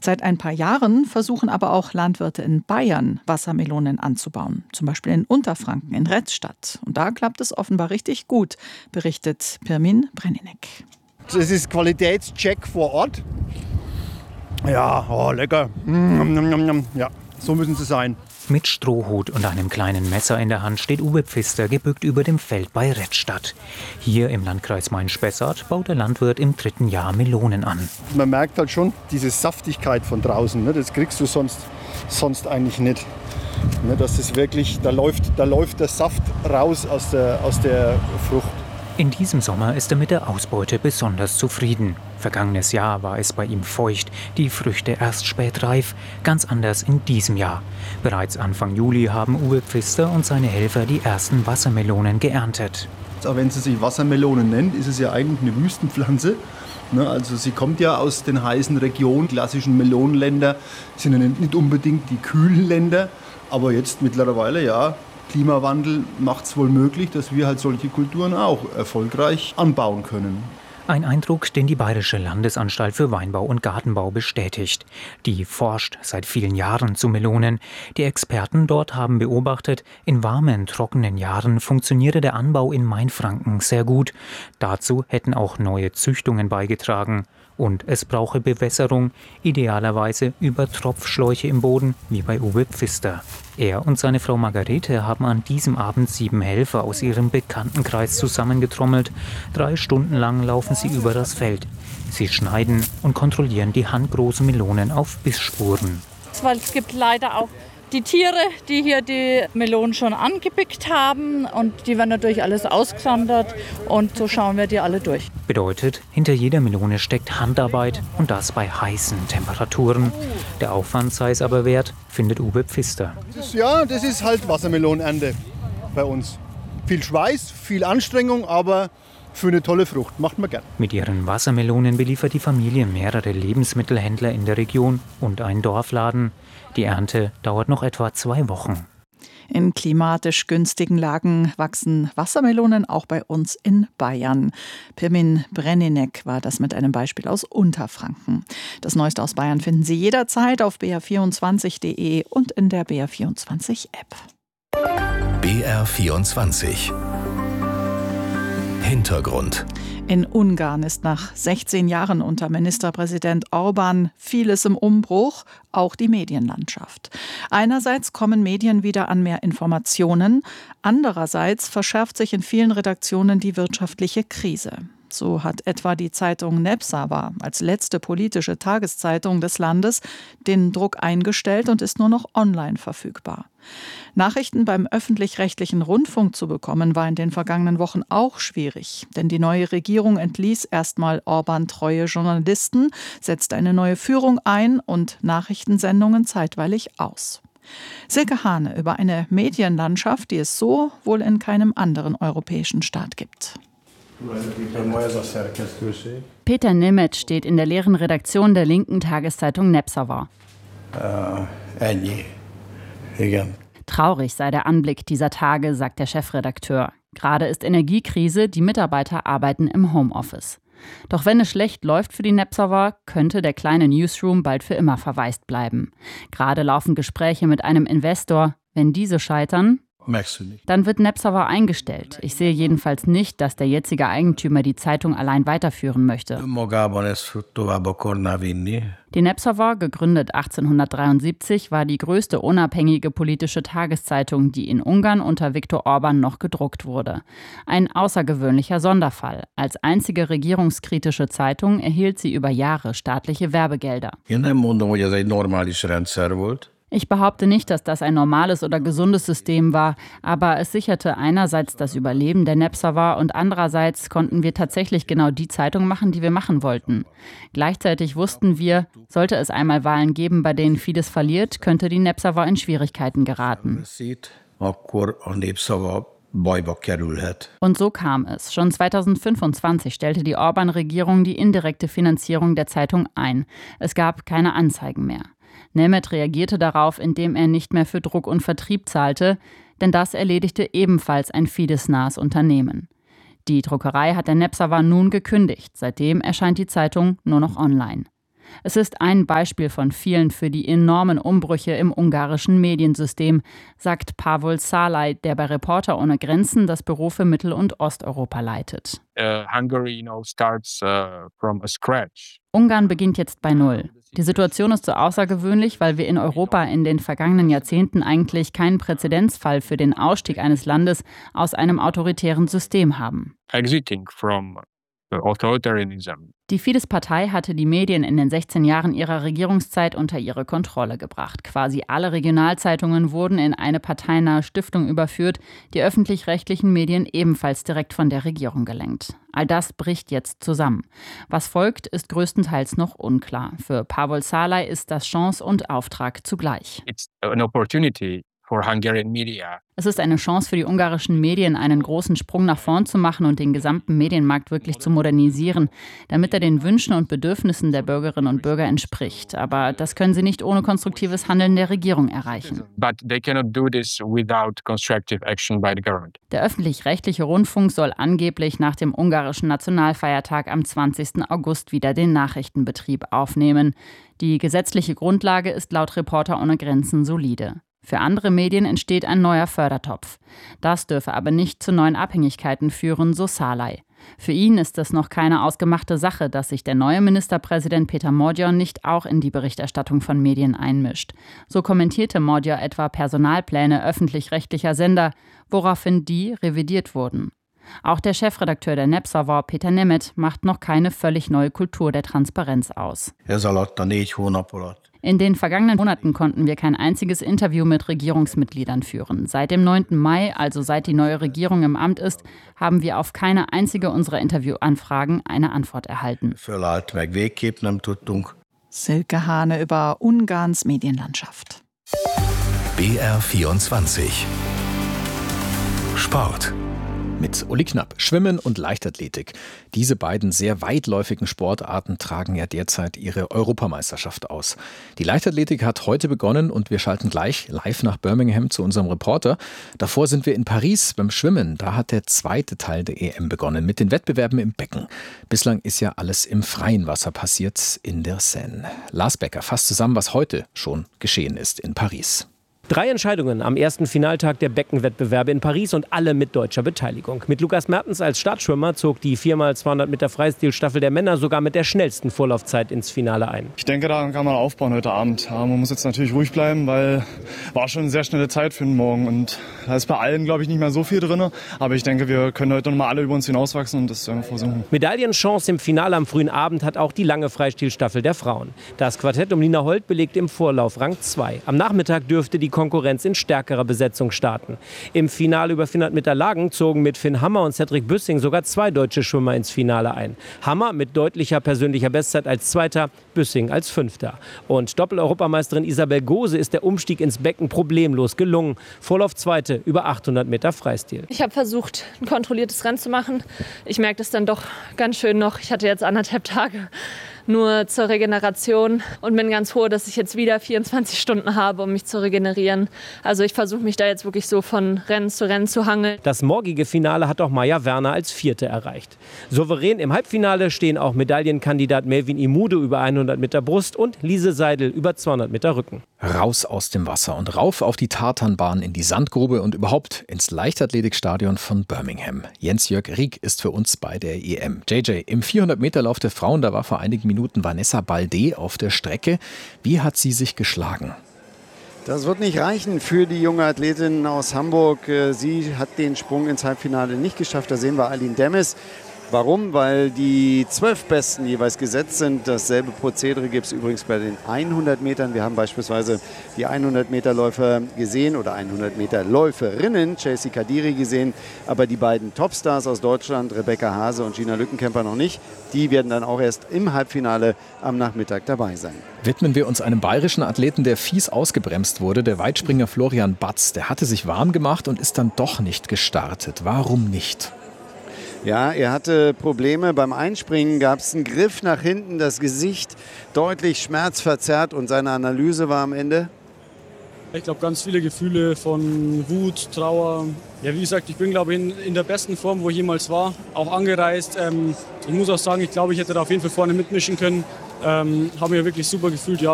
Seit ein paar Jahren versuchen aber auch Landwirte in Bayern, Wassermelonen anzubauen. Zum Beispiel in Unterfranken, in Retzstadt. Und da klappt es offenbar richtig gut, berichtet Pirmin Breninek. Das ist Qualitätscheck vor Ort. Ja, lecker. Ja, so müssen sie sein. Mit Strohhut und einem kleinen Messer in der Hand steht Uwe Pfister gebückt über dem Feld bei Retzstadt. Hier im Landkreis Main-Spessart baut der Landwirt im 3. Jahr Melonen an. Man merkt halt schon diese Saftigkeit von draußen. Ne? Das kriegst du sonst eigentlich nicht. Ne? Das ist wirklich, da läuft der Saft raus aus der Frucht. In diesem Sommer ist er mit der Ausbeute besonders zufrieden. Vergangenes Jahr war es bei ihm feucht, die Früchte erst spät reif, ganz anders in diesem Jahr. Bereits Anfang Juli haben Uwe Pfister und seine Helfer die ersten Wassermelonen geerntet. Auch wenn sie sich Wassermelone nennt, ist es ja eigentlich eine Wüstenpflanze. Also sie kommt ja aus den heißen Regionen, klassischen Melonenländer sind ja nicht unbedingt die kühlen Länder, aber jetzt mittlerweile ja. Klimawandel macht es wohl möglich, dass wir halt solche Kulturen auch erfolgreich anbauen können. Ein Eindruck, den die Bayerische Landesanstalt für Weinbau und Gartenbau bestätigt. Die forscht seit vielen Jahren zu Melonen. Die Experten dort haben beobachtet, in warmen, trockenen Jahren funktioniere der Anbau in Mainfranken sehr gut. Dazu hätten auch neue Züchtungen beigetragen. Und es brauche Bewässerung, idealerweise über Tropfschläuche im Boden, wie bei Uwe Pfister. Er und seine Frau Margarete haben an diesem Abend 7 Helfer aus ihrem Bekanntenkreis zusammengetrommelt. 3 Stunden lang laufen sie über das Feld. Sie schneiden und kontrollieren die handgroßen Melonen auf Bissspuren. Weil es gibt leider auch die Tiere, die hier die Melonen schon angepickt haben, und die werden natürlich alles ausgesondert, und so schauen wir die alle durch. Bedeutet, hinter jeder Melone steckt Handarbeit, und das bei heißen Temperaturen. Der Aufwand sei es aber wert, findet Uwe Pfister. Das ist halt Wassermelonenernte bei uns. Viel Schweiß, viel Anstrengung, aber für eine tolle Frucht. Macht man gern. Mit ihren Wassermelonen beliefert die Familie mehrere Lebensmittelhändler in der Region und einen Dorfladen. Die Ernte dauert noch etwa 2 Wochen. In klimatisch günstigen Lagen wachsen Wassermelonen auch bei uns in Bayern. Pirmin Breninek war das mit einem Beispiel aus Unterfranken. Das Neueste aus Bayern finden Sie jederzeit auf br24.de und in der BR24-App. BR24 Hintergrund. In Ungarn ist nach 16 Jahren unter Ministerpräsident Orbán vieles im Umbruch, auch die Medienlandschaft. Einerseits kommen Medien wieder an mehr Informationen, andererseits verschärft sich in vielen Redaktionen die wirtschaftliche Krise. So hat etwa die Zeitung Nepsava als letzte politische Tageszeitung des Landes den Druck eingestellt und ist nur noch online verfügbar. Nachrichten beim öffentlich-rechtlichen Rundfunk zu bekommen, war in den vergangenen Wochen auch schwierig. Denn die neue Regierung entließ erstmal Orbán-treue Journalisten, setzte eine neue Führung ein und Nachrichtensendungen zeitweilig aus. Silke Hane über eine Medienlandschaft, die es so wohl in keinem anderen europäischen Staat gibt. Peter Nemeth steht in der leeren Redaktion der linken Tageszeitung Nepsava. Traurig sei der Anblick dieser Tage, sagt der Chefredakteur. Gerade ist Energiekrise, die Mitarbeiter arbeiten im Homeoffice. Doch wenn es schlecht läuft für die Nepsava, könnte der kleine Newsroom bald für immer verwaist bleiben. Gerade laufen Gespräche mit einem Investor. Wenn diese scheitern, dann wird Nepsava eingestellt. Ich sehe jedenfalls nicht, dass der jetzige Eigentümer die Zeitung allein weiterführen möchte. Die Nepsava, gegründet 1873, war die größte unabhängige politische Tageszeitung, die in Ungarn unter Viktor Orbán noch gedruckt wurde. Ein außergewöhnlicher Sonderfall. Als einzige regierungskritische Zeitung erhielt sie über Jahre staatliche Werbegelder. Ich behaupte nicht, dass das ein normales oder gesundes System war, aber es sicherte einerseits das Überleben der Nepsava und andererseits konnten wir tatsächlich genau die Zeitung machen, die wir machen wollten. Gleichzeitig wussten wir, sollte es einmal Wahlen geben, bei denen Fidesz verliert, könnte die Nepsava in Schwierigkeiten geraten. Und so kam es. Schon 2025 stellte die Orbán-Regierung die indirekte Finanzierung der Zeitung ein. Es gab keine Anzeigen mehr. Nemeth reagierte darauf, indem er nicht mehr für Druck und Vertrieb zahlte, denn das erledigte ebenfalls ein Fidesz-nahes Unternehmen. Die Druckerei hat der Nepsava nun gekündigt. Seitdem erscheint die Zeitung nur noch online. Es ist ein Beispiel von vielen für die enormen Umbrüche im ungarischen Mediensystem, sagt Pavol Szalay, der bei Reporter ohne Grenzen das Büro für Mittel- und Osteuropa leitet. Hungary starts from scratch. Ungarn beginnt jetzt bei Null. Die Situation ist so außergewöhnlich, weil wir in Europa in den vergangenen Jahrzehnten eigentlich keinen Präzedenzfall für den Ausstieg eines Landes aus einem autoritären System haben. Exiting from authoritarianism. Die Fidesz-Partei hatte die Medien in den 16 Jahren ihrer Regierungszeit unter ihre Kontrolle gebracht. Quasi alle Regionalzeitungen wurden in eine parteinahe Stiftung überführt, die öffentlich-rechtlichen Medien ebenfalls direkt von der Regierung gelenkt. All das bricht jetzt zusammen. Was folgt, ist größtenteils noch unklar. Für Pavol Szalay ist das Chance und Auftrag zugleich. It's an opportunity for Hungarian media. Es ist eine Chance für die ungarischen Medien, einen großen Sprung nach vorn zu machen und den gesamten Medienmarkt wirklich zu modernisieren, damit er den Wünschen und Bedürfnissen der Bürgerinnen und Bürger entspricht. Aber das können sie nicht ohne konstruktives Handeln der Regierung erreichen. But they cannot do this without constructive action by the government. Der öffentlich-rechtliche Rundfunk soll angeblich nach dem ungarischen Nationalfeiertag am 20. August wieder den Nachrichtenbetrieb aufnehmen. Die gesetzliche Grundlage ist laut Reporter ohne Grenzen solide. Für andere Medien entsteht ein neuer Fördertopf. Das dürfe aber nicht zu neuen Abhängigkeiten führen, so Szalay. Für ihn ist es noch keine ausgemachte Sache, dass sich der neue Ministerpräsident Péter Magyar nicht auch in die Berichterstattung von Medien einmischt. So kommentierte Magyar etwa Personalpläne öffentlich-rechtlicher Sender, woraufhin die revidiert wurden. Auch der Chefredakteur der Népszava, Péter Nemet, macht noch keine völlig neue Kultur der Transparenz aus. In den vergangenen Monaten konnten wir kein einziges Interview mit Regierungsmitgliedern führen. Seit dem 9. Mai, also seit die neue Regierung im Amt ist, haben wir auf keine einzige unserer Interviewanfragen eine Antwort erhalten. Silke Hane über Ungarns Medienlandschaft. BR24 Sport. Mit Uli Knapp, Schwimmen und Leichtathletik. Diese beiden sehr weitläufigen Sportarten tragen ja derzeit ihre Europameisterschaft aus. Die Leichtathletik hat heute begonnen und wir schalten gleich live nach Birmingham zu unserem Reporter. Davor sind wir in Paris beim Schwimmen. Da hat der zweite Teil der EM begonnen mit den Wettbewerben im Becken. Bislang ist ja alles im freien Wasser passiert in der Seine. Lars Becker fasst zusammen, was heute schon geschehen ist in Paris. 3 Entscheidungen am ersten Finaltag der Beckenwettbewerbe in Paris und alle mit deutscher Beteiligung. Mit Lukas Mertens als Startschwimmer zog die 4x200 Meter Freistilstaffel der Männer sogar mit der schnellsten Vorlaufzeit ins Finale ein. Ich denke, daran kann man aufbauen heute Abend. Ja, man muss jetzt natürlich ruhig bleiben, weil war schon eine sehr schnelle Zeit für den Morgen. Und da ist bei allen, glaube ich, nicht mehr so viel drin. Aber ich denke, wir können heute nochmal alle über uns hinauswachsen und das werden wir versuchen. Medaillenchance im Finale am frühen Abend hat auch die lange Freistilstaffel der Frauen. Das Quartett um Nina Holt belegt im Vorlauf Rang 2. Am Nachmittag dürfte die Konkurrenz in stärkerer Besetzung starten. Im Finale über 400 Meter Lagen zogen mit Finn Hammer und Cedric Büssing sogar 2 deutsche Schwimmer ins Finale ein. Hammer mit deutlicher persönlicher Bestzeit als Zweiter, Büssing als Fünfter. Und Doppel-Europameisterin Isabel Gose ist der Umstieg ins Becken problemlos gelungen. Vorlauf Zweite über 800 Meter Freistil. Ich habe versucht, ein kontrolliertes Rennen zu machen. Ich merke das dann doch ganz schön noch. Ich hatte jetzt 1,5 Tage nur zur Regeneration und bin ganz froh, dass ich jetzt wieder 24 Stunden habe, um mich zu regenerieren. Also ich versuche mich da jetzt wirklich so von Rennen zu hangeln. Das morgige Finale hat auch Maja Werner als Vierte erreicht. Souverän im Halbfinale stehen auch Medaillenkandidat Melvin Imude über 100 Meter Brust und Lise Seidel über 200 Meter Rücken. Raus aus dem Wasser und rauf auf die Tartanbahn, in die Sandgrube und überhaupt ins Leichtathletikstadion von Birmingham. Jens-Jörg Rieck ist für uns bei der EM. JJ, im 400-Meter-Lauf der Frauen, da war vor einigen Minuten Vanessa Baldé auf der Strecke. Wie hat sie sich geschlagen? Das wird nicht reichen für die junge Athletin aus Hamburg. Sie hat den Sprung ins Halbfinale nicht geschafft. Da sehen wir Aline Demes. Warum? Weil die 12 Besten jeweils gesetzt sind. Dasselbe Prozedere gibt es übrigens bei den 100 Metern. Wir haben beispielsweise die 100 Meter Läufer gesehen oder 100 Meter Läuferinnen, Chelsea Kadiri gesehen. Aber die beiden Topstars aus Deutschland, Rebecca Hase und Gina Lückenkämper noch nicht. Die werden dann auch erst im Halbfinale am Nachmittag dabei sein. Widmen wir uns einem bayerischen Athleten, der fies ausgebremst wurde. Der Weitspringer Florian Batz, der hatte sich warm gemacht und ist dann doch nicht gestartet. Warum nicht? Ja, er hatte Probleme. Beim Einspringen gab es einen Griff nach hinten, das Gesicht deutlich schmerzverzerrt und seine Analyse war am Ende? Ich glaube, ganz viele Gefühle von Wut, Trauer. Ja, wie gesagt, ich bin, glaube ich, in der besten Form, wo ich jemals war, auch angereist. Ich muss auch sagen, ich glaube, ich hätte da auf jeden Fall vorne mitmischen können. Habe mich wirklich super gefühlt, ja.